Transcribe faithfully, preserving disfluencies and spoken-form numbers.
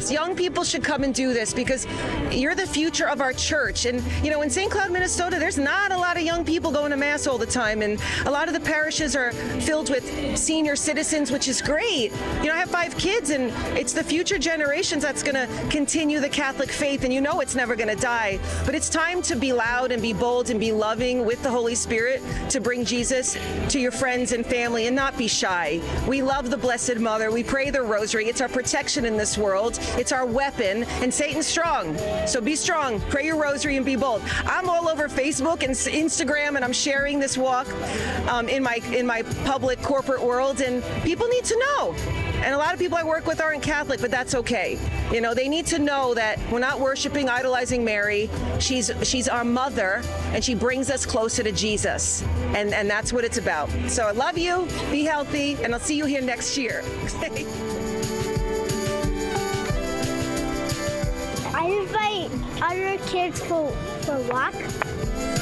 kids, young people should come and do this because you're the future of our church. And, you know, in Saint Cloud, Minnesota, there's not a lot of young people going to Mass all the time. And a lot of the parishes are filled with senior citizens, which is great. You know, I have five kids, and it's the future generations that's going to continue the Catholic faith. And you know it's never going to die. But it's time to be loud and be bold and be loving with the Holy Spirit to bring Jesus to your friends and family and not be shy. We love the Blessed Mother. We pray the Rosary. It's our protection in this world. It's our weapon. And Satan's strong. So be strong. Pray your Rosary and be bold. I'm all over Facebook and Instagram, and I'm sharing this walk um, in my in my public corporate world, and people need to know. And a lot of people I work with aren't Catholic, but that's okay. You know, they need to know that we're not worshiping, idolizing Mary. She's she's our mother, and she brings us closer to Jesus. And, and that's what it's about. So I love you, be healthy, and I'll see you here next year. I invite other kids for, for a walk.